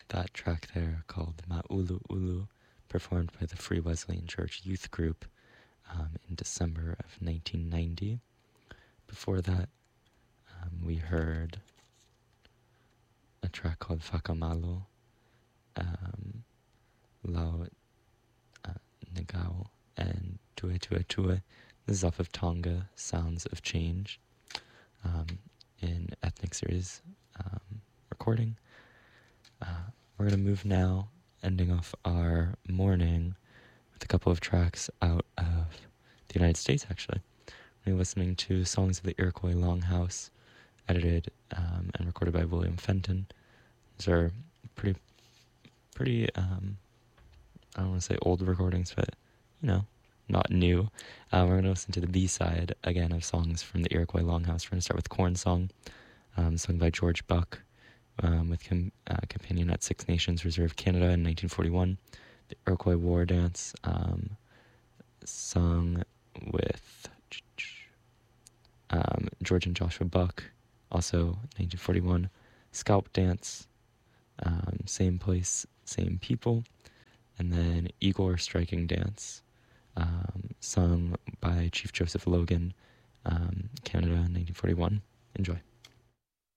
that track there called Ma'ulu Ulu, performed by the Free Wesleyan Church Youth Group in December of 1990. Before that, we heard a track called Whakamalo, Lau Negao, and Tue Tue Tue. This is off of Tonga, Sounds of Change, in Ethnic Series recording. We're going to move now, ending off our morning with a couple of tracks out of the United States, actually. We're listening to Songs of the Iroquois Longhouse, edited and recorded by William Fenton. These are pretty I don't want to say old recordings, but, not new. We're going to listen to the B-side, again, of songs from the Iroquois Longhouse. We're going to start with Corn Song, sung by George Buck, with companion at Six Nations Reserve Canada in 1941. The Iroquois War Dance, sung with George and Joshua Buck, also 1941. Scalp Dance, same place, same people. And then Igor Striking Dance, sung by Chief Joseph Logan, Canada, 1941. Enjoy.